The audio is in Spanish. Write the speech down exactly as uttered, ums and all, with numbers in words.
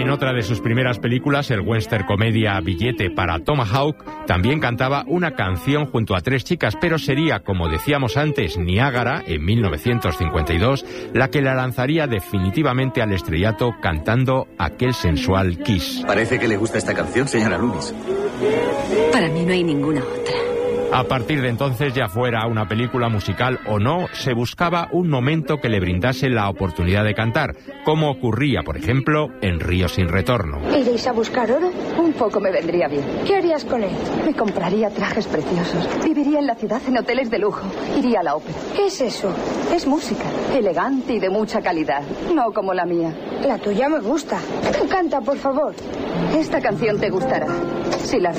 En otra de sus primeras películas, el western comedia Billete para Tomahawk, también cantaba una canción junto a tres chicas, pero sería, como decíamos antes, Niágara, en mil novecientos cincuenta y dos, la que la lanzaría definitivamente al estrellato cantando aquel sensual Kiss. Parece que le gusta esta canción, señora Loomis. Para mí no hay ninguna otra. A partir de entonces, ya fuera una película musical o no, se buscaba un momento que le brindase la oportunidad de cantar, como ocurría, por ejemplo, en Río sin retorno. ¿Iréis a buscar oro? Un poco me vendría bien. ¿Qué harías con él? Me compraría trajes preciosos. Viviría en la ciudad en hoteles de lujo. Iría a la ópera. ¿Qué es eso? Es música. Elegante y de mucha calidad. No como la mía. La tuya me gusta. Canta, por favor. Esta canción te gustará. Si la